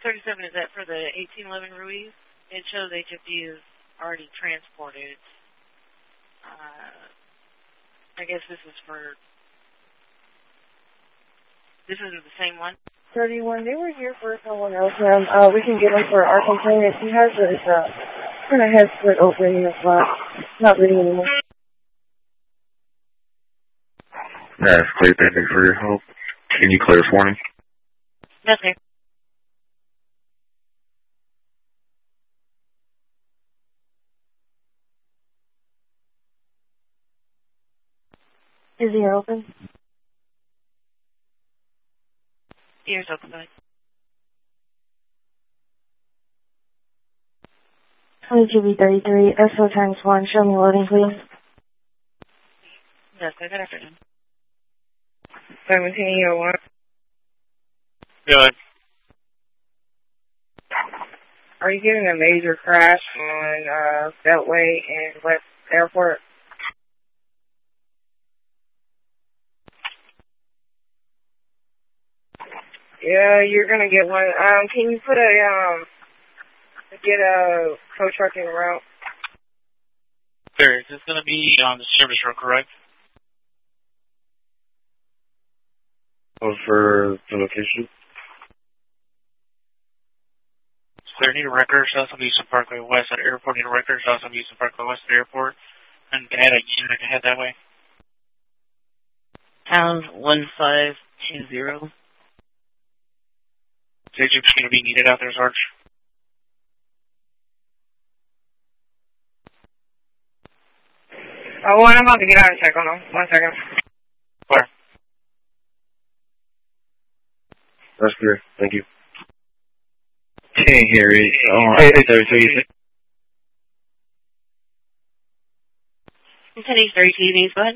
137, is that for the 1811 Ruiz? It shows HFD is already transported. I guess this is for... This isn't the same one? 31, they were here for someone else, ma'am. We can get him for our complainant. He has his kind of head split open in his lap. Not bleeding anymore. That's clear. Thank you for your help. Can you clear this morning? Yes, sir. Is he open? Ears open, bud. 22B33, SO times 1. Show me loading, please. Yes, sir. Good afternoon. 1701. Good. Are you getting a major crash on Beltway and West Airport? Yeah, you're gonna get one. Can you put get a tow truck in route? Sure. Is this gonna be on the service road, correct? For the location? Clear, need a record, South Houston Parkway West at Airport, need a record, South Houston Parkway West at Airport, and head that way. Pound 1520. Agent's going to be needed out there, Sarge. Oh, I'm about to get out and check on him. 1 second. Where? That's clear. Thank you. Can't hear it. Hey, so you think? Today's 30 TVs, bud.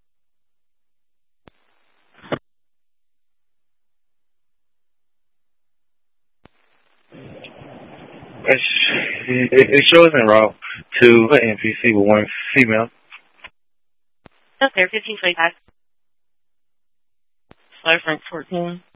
It shows en route to NPC with one female. That's there, 1525. Fly Front 14.